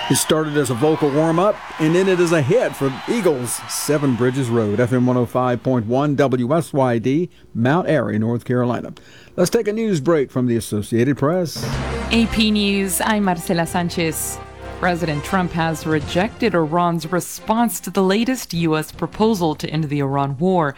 It started as a vocal warm-up and ended as a hit for Eagles' Seven Bridges Road, FM 105.1 WSYD, Mount Airy, North Carolina. Let's take a news break from the Associated Press. AP News, I'm Marcela Sanchez. President Trump has rejected Iran's response to the latest U.S. proposal to end the Iran war.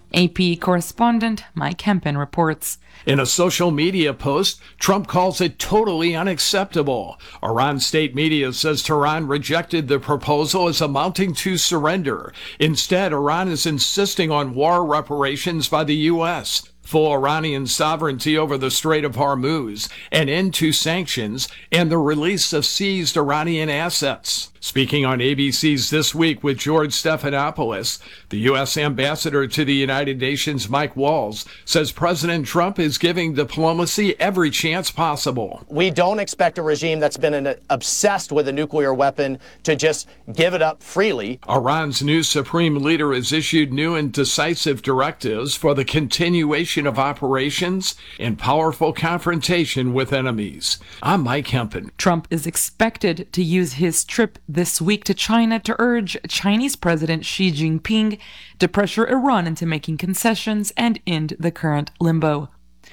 AP correspondent Mike Kempen reports. In a social media post, Trump calls it totally unacceptable. Iran state media says Tehran rejected the proposal as amounting to surrender. Instead, Iran is insisting on war reparations by the U.S., full Iranian sovereignty over the Strait of Hormuz, an end to sanctions, and the release of seized Iranian assets. Speaking on ABC's This Week with George Stephanopoulos, the U.S. ambassador to the United Nations, Mike Walls, says President Trump is giving diplomacy every chance possible. We don't expect a regime that's been obsessed with a nuclear weapon to just give it up freely. Iran's new supreme leader has issued new and decisive directives for the continuation of operations and powerful confrontation with enemies. I'm Mike Kempen. Trump is expected to use his trip this week to China to urge Chinese President Xi Jinping to pressure Iran into making concessions and end the current limbo.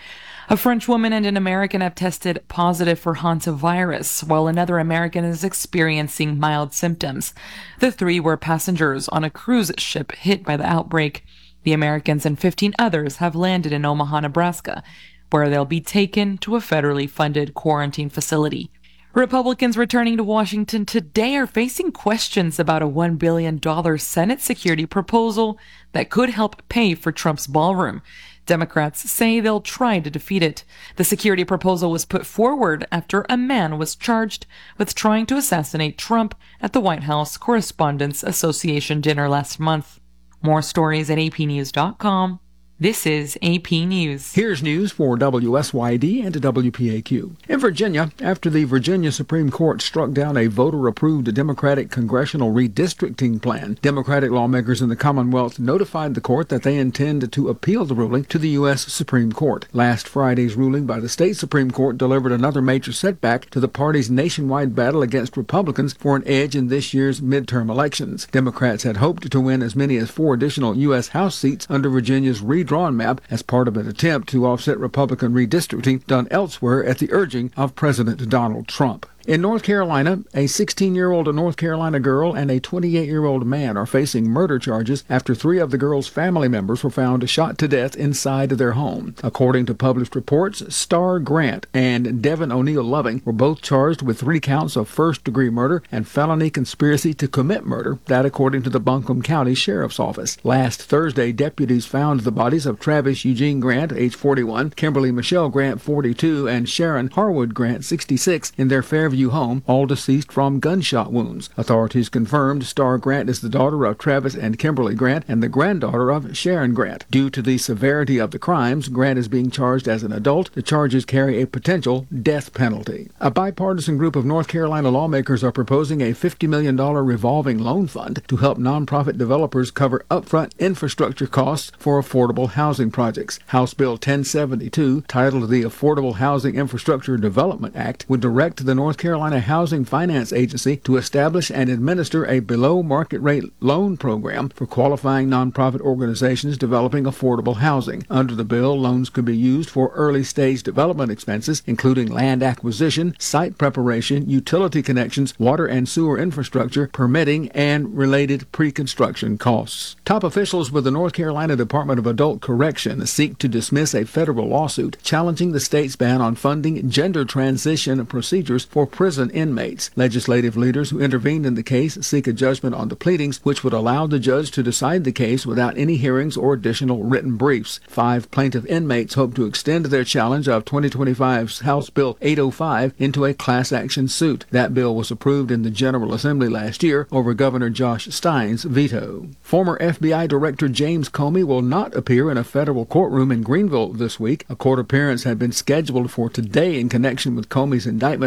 A French woman and an American have tested positive for hantavirus, while another American is experiencing mild symptoms. The three were passengers on a cruise ship hit by the outbreak. The Americans and 15 others have landed in Omaha, Nebraska, where they'll be taken to a federally funded quarantine facility. Republicans returning to Washington today are facing questions about a $1 billion Senate security proposal that could help pay for Trump's ballroom. Democrats say they'll try to defeat it. The security proposal was put forward after a man was charged with trying to assassinate Trump at the White House Correspondents Association dinner last month. More stories at apnews.com. This is AP News. Here's news for WSYD and WPAQ. In Virginia, after the Virginia Supreme Court struck down a voter-approved Democratic congressional redistricting plan, Democratic lawmakers in the Commonwealth notified the court that they intend to appeal the ruling to the U.S. Supreme Court. Last Friday's ruling by the state Supreme Court delivered another major setback to the party's nationwide battle against Republicans for an edge in this year's midterm elections. Democrats had hoped to win as many as 4 additional U.S. House seats under Virginia's redrawn map as part of an attempt to offset Republican redistricting done elsewhere at the urging of President Donald Trump. In North Carolina, a 16-year-old North Carolina girl and a 28-year-old man are facing murder charges after 3 of the girl's family members were found shot to death inside their home. According to published reports, Star Grant and Devin O'Neill Loving were both charged with 3 counts of first-degree murder and felony conspiracy to commit murder, that according to the Buncombe County Sheriff's Office. Last Thursday, deputies found the bodies of Travis Eugene Grant, age 41, Kimberly Michelle Grant, 42, and Sharon Harwood Grant, 66, in their Fairview home, all deceased from gunshot wounds. Authorities confirmed Star Grant is the daughter of Travis and Kimberly Grant and the granddaughter of Sharon Grant. Due to the severity of the crimes, Grant is being charged as an adult. The charges carry a potential death penalty. A bipartisan group of North Carolina lawmakers are proposing a $50 million revolving loan fund to help nonprofit developers cover upfront infrastructure costs for affordable housing projects. House Bill 1072, titled the Affordable Housing Infrastructure Development Act, would direct the North Carolina Housing Finance Agency to establish and administer a below-market rate loan program for qualifying nonprofit organizations developing affordable housing. Under the bill, loans could be used for early-stage development expenses, including land acquisition, site preparation, utility connections, water and sewer infrastructure, permitting, and related pre-construction costs. Top officials with the North Carolina Department of Adult Correction seek to dismiss a federal lawsuit challenging the state's ban on funding gender transition procedures for prison inmates. Legislative leaders who intervened in the case seek a judgment on the pleadings, which would allow the judge to decide the case without any hearings or additional written briefs. 5 plaintiff inmates hope to extend their challenge of 2025's House Bill 805 into a class action suit. That bill was approved in the General Assembly last year over Governor Josh Stein's veto. Former FBI Director James Comey will not appear in a federal courtroom in Greenville this week. A court appearance had been scheduled for today in connection with Comey's indictment on 2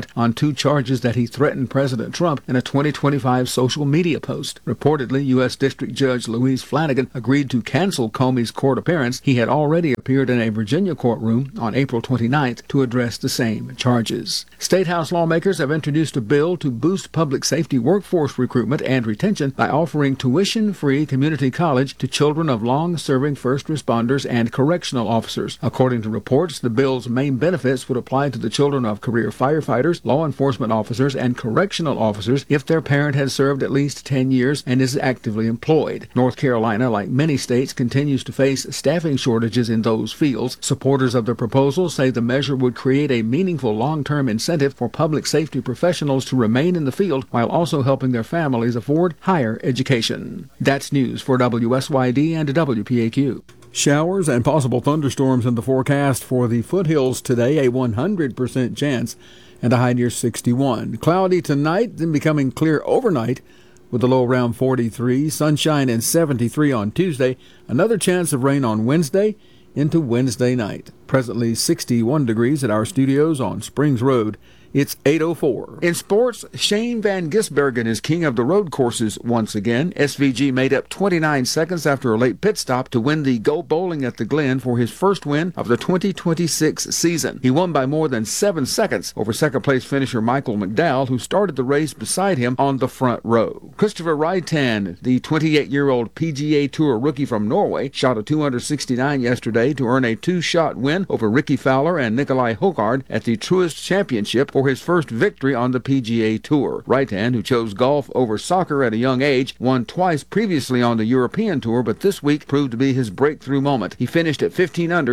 new charges that he threatened President Trump in a 2025 social media post. Reportedly, U.S. District Judge Louise Flanagan agreed to cancel Comey's court appearance. He had already appeared in a Virginia courtroom on April 29th to address the same charges. State House lawmakers have introduced a bill to boost public safety workforce recruitment and retention by offering tuition-free community college to children of long-serving first responders and correctional officers. According to reports, the bill's main benefits would apply to the children of career firefighters, law enforcement officers, and correctional officers if their parent has served at least 10 years and is actively employed. North Carolina, like many states, continues to face staffing shortages in those fields. Supporters of the proposal say the measure would create a meaningful long-term incentive for public safety professionals to remain in the field while also helping their families afford higher education. That's news for WSYD and WPAQ. Showers and possible thunderstorms in the forecast for the foothills today, a 100% chance, and a high near 61. Cloudy tonight, then becoming clear overnight with a low around 43. Sunshine and 73 on Tuesday. Another chance of rain on Wednesday into Wednesday night. Presently 61 degrees at our studios on Springs Road. It's 8:04. In sports, Shane Van Gisbergen is king of the road courses once again. SVG made up 29 seconds after a late pit stop to win the Go Bowling at the Glen for his first win of the 2026 season. He won by more than 7 seconds over second-place finisher Michael McDowell, who started the race beside him on the front row. Christopher Reitan, the 28-year-old PGA Tour rookie from Norway, shot a 269 yesterday to earn a two-shot win over Ricky Fowler and Nikolai Hogard at the Truist Championship for his first victory on the PGA Tour. Reitan, who chose golf over soccer at a young age, won twice previously on the European Tour, but this week proved to be his breakthrough moment. He finished at 15 under,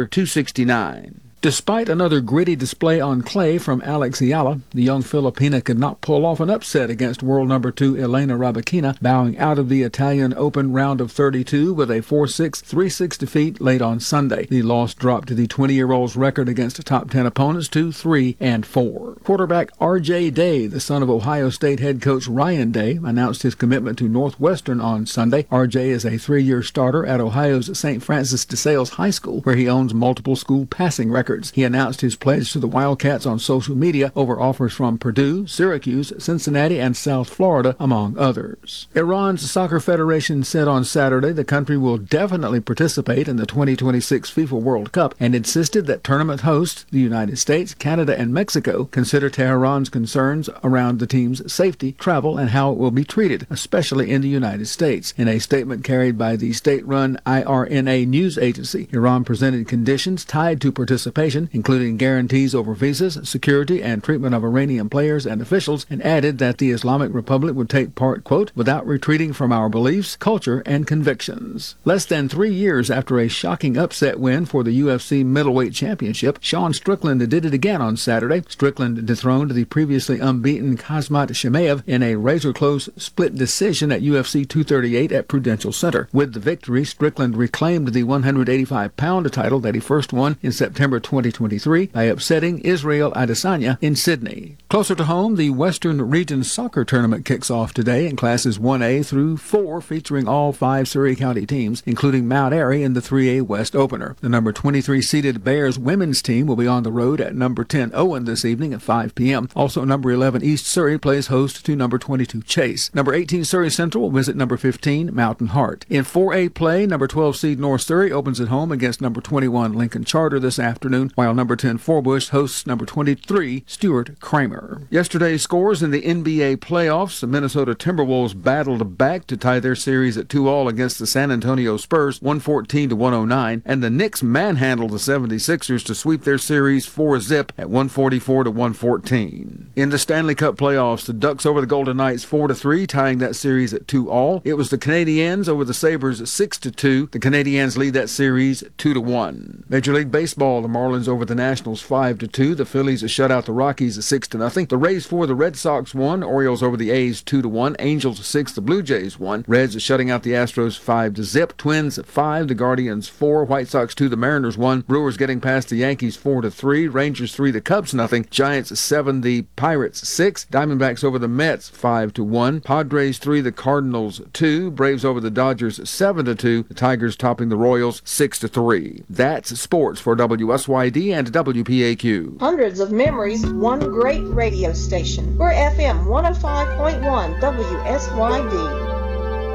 269. Despite another gritty display on clay from Alex Ayala, the young Filipina could not pull off an upset against world number 2 Elena Rybakina, bowing out of the Italian Open round of 32 with a 4-6, 3-6 defeat late on Sunday. The loss dropped the 20-year-old's record against top 10 opponents to 3-4. Quarterback R.J. Day, the son of Ohio State head coach Ryan Day, announced his commitment to Northwestern on Sunday. R.J. is a 3-year starter at Ohio's St. Francis de Sales High School, where he owns multiple school passing records. He announced his pledge to the Wildcats on social media over offers from Purdue, Syracuse, Cincinnati, and South Florida, among others. Iran's Soccer Federation said on Saturday the country will definitely participate in the 2026 FIFA World Cup and insisted that tournament hosts, the United States, Canada, and Mexico, consider Tehran's concerns around the team's safety, travel, and how it will be treated, especially in the United States. In a statement carried by the state-run IRNA news agency, Iran presented conditions tied to participation, including guarantees over visas, security, and treatment of Iranian players and officials, and added that the Islamic Republic would take part, quote, without retreating from our beliefs, culture, and convictions. Less than 3 years after a shocking upset win for the UFC middleweight championship, Sean Strickland did it again on Saturday. Strickland dethroned the previously unbeaten Khamzat Chimaev in a razor-close split decision at UFC 238 at Prudential Center. With the victory, Strickland reclaimed the 185-pound title that he first won in September 2023 by upsetting Israel Adesanya in Sydney. Closer to home, the Western Region Soccer Tournament kicks off today in classes 1A through 4, featuring all 5 Surrey County teams, including Mount Airy in the 3A West opener. The number 23-seeded Bears women's team will be on the road at number 10 Owen this evening at 5 p.m. Also, number 11 East Surrey plays host to number 22 Chase. Number 18 Surrey Central will visit number 15 Mountain Heart. In 4A play, number 12 seed North Surrey opens at home against number 21 Lincoln Charter this afternoon, while number 10 Forbush hosts number 23 Stuart Kramer. Yesterday's scores in the NBA playoffs: the Minnesota Timberwolves battled back to tie their series at 2-2 against the San Antonio Spurs, 114-109, and the Knicks manhandled the 76ers to sweep their series 4-0 at 144-114. In the Stanley Cup playoffs, the Ducks over the Golden Knights 4-3, tying that series at 2-2. It was the Canadiens over the Sabres 6-2. The Canadiens lead that series 2-1. Major League Baseball, the Marlins over the Nationals 5-2. The Phillies shut out the Rockies 6-0. The Rays 4, the Red Sox 1. Orioles over the A's 2-1. Angels 6, the Blue Jays 1. Reds shutting out the Astros 5-0. Twins 5, the Guardians 4. White Sox 2, the Mariners 1. Brewers getting past the Yankees 4-3. Rangers 3, the Cubs 0. Giants 7, the Pirates 6. Diamondbacks over the Mets 5-1. Padres 3, the Cardinals 2. Braves over the Dodgers 7-2. The Tigers topping the Royals 6-3. That's sports for WSY. WSYD and WPAQ. Hundreds of memories, one great radio station. We're FM 105.1 WSYD.